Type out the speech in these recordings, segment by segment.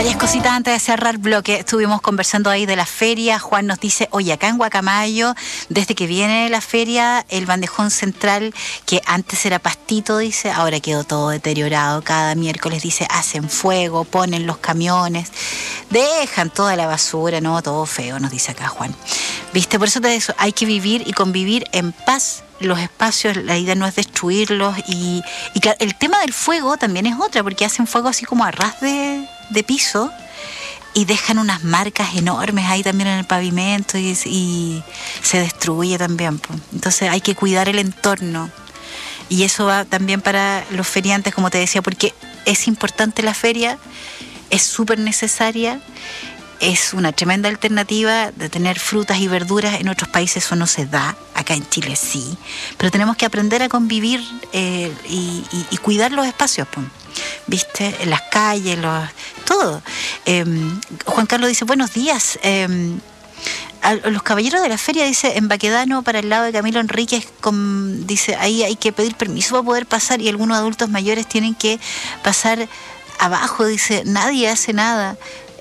Varias cositas antes de cerrar bloque. Estuvimos conversando ahí de la feria. Juan nos dice, oye, acá en Guacamayo, desde que viene la feria, el bandejón central, que antes era pastito, dice, ahora quedó todo deteriorado. Cada miércoles, dice, hacen fuego, ponen los camiones, dejan toda la basura, no, todo feo, nos dice acá Juan. ¿Viste? Por eso te digo, hay que vivir y convivir en paz. Los espacios, la idea no es destruirlos y claro, el tema del fuego también es otra, porque hacen fuego así como a ras de piso y dejan unas marcas enormes ahí también en el pavimento y se destruye también, pues. Entonces hay que cuidar el entorno y eso va también para los feriantes, como te decía, porque es importante la feria, es súper necesaria. Es una tremenda alternativa de tener frutas y verduras. En otros países eso no se da, acá en Chile sí, pero tenemos que aprender a convivir y cuidar los espacios, pues. ¿Viste? En las calles, todo. Juan Carlos dice, buenos días. A los caballeros de la feria, dice, en Baquedano, para el lado de Camilo Enríquez, dice, ahí hay que pedir permiso para poder pasar y algunos adultos mayores tienen que pasar abajo, dice, nadie hace nada.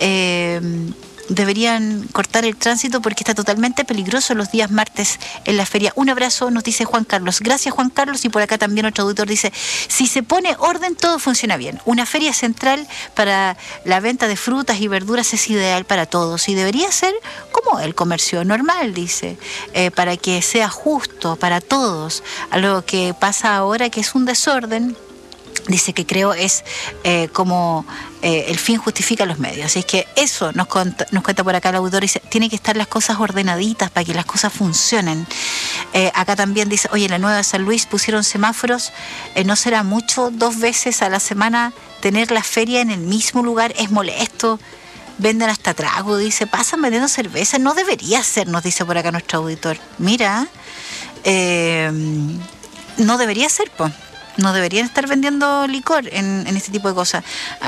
Deberían cortar el tránsito porque está totalmente peligroso los días martes en la feria. Un abrazo, nos dice Juan Carlos. Gracias, Juan Carlos. Y por acá también otro auditor dice, si se pone orden, todo funciona bien. Una feria central para la venta de frutas y verduras es ideal para todos y debería ser como el comercio normal, dice, para que sea justo para todos. A lo que pasa ahora, que es un desorden, dice que creo es como el fin justifica los medios. Así es que eso nos cuenta por acá el autor. Dice, tiene que estar las cosas ordenaditas para que las cosas funcionen. Acá también dice, oye, en la Nueva San Luis pusieron semáforos. ¿No será mucho 2 veces a la semana tener la feria en el mismo lugar? Es molesto. Venden hasta trago, dice, pasan vendiendo cerveza. No debería ser, nos dice por acá nuestro auditor. Mira, no debería ser, pues. No deberían estar vendiendo licor en este tipo de cosas.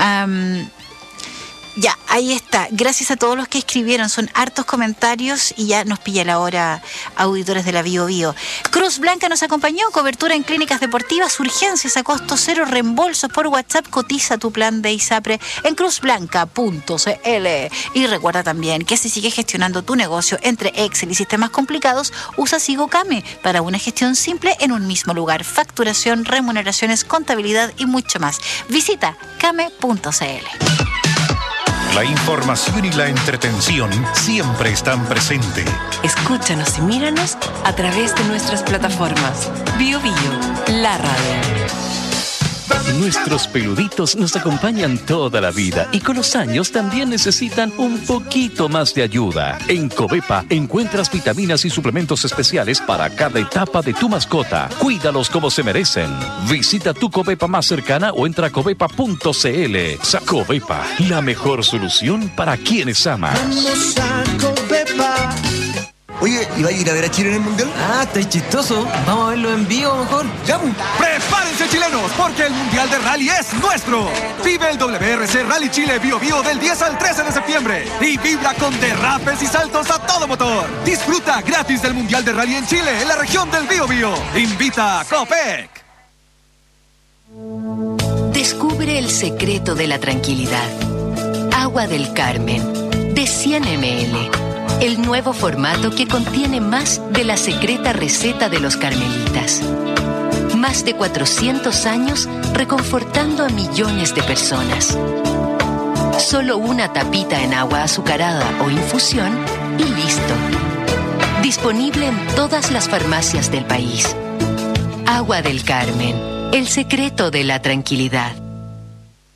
Ya, ahí está. Gracias a todos los que escribieron. Son hartos comentarios y ya nos pilla la hora, auditores de la Bio Bio. Cruz Blanca nos acompañó. Cobertura en clínicas deportivas, urgencias a costo cero, reembolsos por WhatsApp. Cotiza tu plan de ISAPRE en cruzblanca.cl. Y recuerda también que si sigues gestionando tu negocio entre Excel y sistemas complicados, usa SigoCame para una gestión simple en un mismo lugar. Facturación, remuneraciones, contabilidad y mucho más. Visita came.cl. La información y la entretención siempre están presentes. Escúchanos y míranos a través de nuestras plataformas. Bio Bio, la radio. Nuestros peluditos nos acompañan toda la vida y con los años también necesitan un poquito más de ayuda. En Covepa encuentras vitaminas y suplementos especiales para cada etapa de tu mascota. Cuídalos como se merecen. Visita tu Covepa más cercana o entra a covepa.cl. Covepa, la mejor solución para quienes amas. Vamos a Covepa. Oye, ¿y va a ir a ver a Chile en el Mundial? Ah, está chistoso. Vamos a verlo en vivo mejor. ¡Ya! ¡Prepárense, chilenos! Porque el Mundial de Rally es nuestro. Vive el WRC Rally Chile Bio Bio del 10 al 13 de septiembre. Y vibra con derrapes y saltos a todo motor. Disfruta gratis del Mundial de Rally en Chile, en la región del Bio Bio. Invita a Copec. Descubre el secreto de la tranquilidad. Agua del Carmen, de 100 ml. El nuevo formato que contiene más de la secreta receta de los carmelitas. Más de 400 años reconfortando a millones de personas. Solo una tapita en agua azucarada o infusión y listo. Disponible en todas las farmacias del país. Agua del Carmen, el secreto de la tranquilidad.